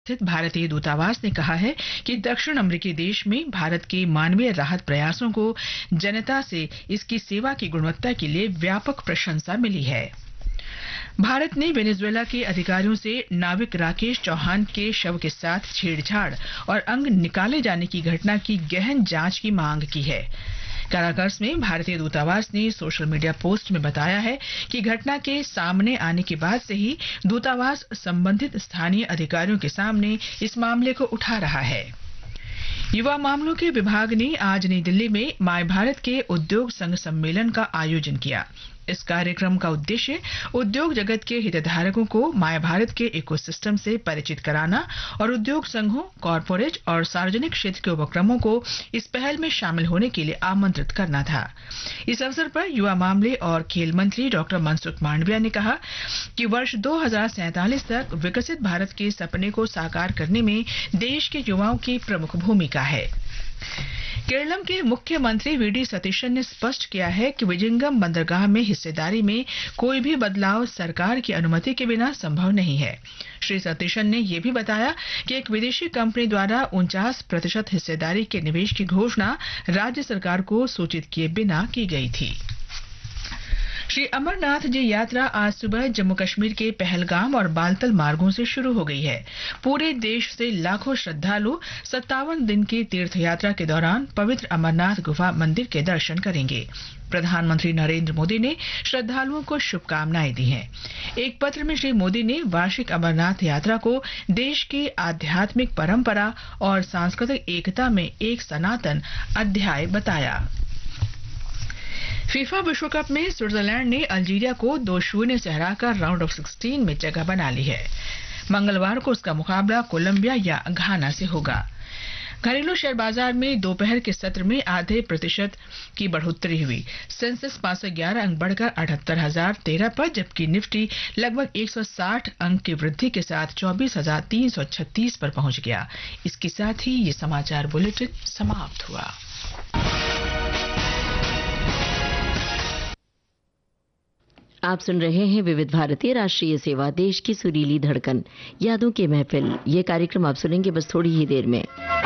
स्थित भारतीय दूतावास ने कहा है कि दक्षिण अमेरिकी देश में भारत के मानवीय राहत प्रयासों को जनता से इसकी सेवा की गुणवत्ता के लिए व्यापक प्रशंसा मिली है। भारत ने वेनेजुएला के अधिकारियों से नाविक राकेश चौहान के शव के साथ छेड़छाड़ और अंग निकाले जाने की घटना की गहन जांच की मांग की है। काराकस में भारतीय दूतावास ने सोशल मीडिया पोस्ट में बताया है कि घटना के सामने आने के बाद से ही दूतावास संबंधित स्थानीय अधिकारियों के सामने इस मामले को उठा रहा है। युवा मामलों के विभाग ने आज नई दिल्ली में माय भारत के उद्योग संघ सम्मेलन का आयोजन किया। इस कार्यक्रम का उद्देश्य उद्योग जगत के हितधारकों को माय भारत के इकोसिस्टम से परिचित कराना और उद्योग संघों, कॉरपोरेट और सार्वजनिक क्षेत्र के उपक्रमों को इस पहल में शामिल होने के लिए आमंत्रित करना था। इस अवसर पर युवा मामले और खेल मंत्री डॉक्टर मनसुख मांडविया ने कहा कि वर्ष 2047 तक विकसित भारत के सपने को साकार करने में देश के युवाओं की प्रमुख भूमिका है। केरलम के मुख्यमंत्री वीडी सतीशन ने स्पष्ट किया है कि विजिंगम बंदरगाह में हिस्सेदारी में कोई भी बदलाव सरकार की अनुमति के बिना संभव नहीं है। श्री सतीशन ने यह भी बताया कि एक विदेशी कंपनी द्वारा 49% हिस्सेदारी के निवेश की घोषणा राज्य सरकार को सूचित किए बिना की गई थी। श्री अमरनाथ जी यात्रा आज सुबह जम्मू कश्मीर के पहलगाम और बालतल मार्गों से शुरू हो गई है। पूरे देश से लाखों श्रद्धालु 57 दिन की तीर्थ यात्रा के दौरान पवित्र अमरनाथ गुफा मंदिर के दर्शन करेंगे। प्रधानमंत्री नरेंद्र मोदी ने श्रद्धालुओं को शुभकामनाएं दी हैं। एक पत्र में श्री मोदी ने वार्षिक अमरनाथ यात्रा को देश की आध्यात्मिक परंपरा और सांस्कृतिक एकता में एक सनातन अध्याय बताया। फीफा विश्व कप में स्विट्जरलैंड ने अल्जीरिया को 2-0 से हराकर राउंड ऑफ 16 में जगह बना ली है। मंगलवार को उसका मुकाबला कोलंबिया या घाना से होगा। घरेलू शेयर बाजार में दोपहर के सत्र में आधे प्रतिशत की बढ़ोतरी हुई। सेंसेक्स 511 अंक बढ़कर 78,013 पर, जबकि निफ्टी लगभग 160 अंक की वृद्धि के साथ 24,336 पर पहुंच गया। इसके साथ ही ये समाचार बुलेटिन समाप्त हुआ। आप सुन रहे हैं विविध भारतीय राष्ट्रीय सेवा, देश की सुरीली धड़कन, यादों की महफिल। ये कार्यक्रम आप सुनेंगे बस थोड़ी ही देर में।